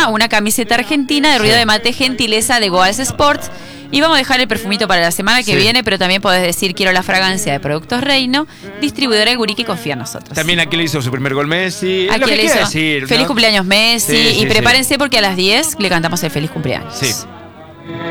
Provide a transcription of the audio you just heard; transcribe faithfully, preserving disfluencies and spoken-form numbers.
Argentina, una camiseta argentina de ruido Sí. de mate, gentileza de Goals Sports. Y vamos a dejar el perfumito para la semana que Sí. viene, pero también podés decir quiero la fragancia de Productos Reino, distribuidora de Gurí que confía en nosotros. También aquí le hizo su primer gol Messi. Aquí lo que le quiera hizo decir, ¿no? feliz cumpleaños Messi. Sí, sí, y sí. prepárense porque a las diez le cantamos el feliz cumpleaños. Sí.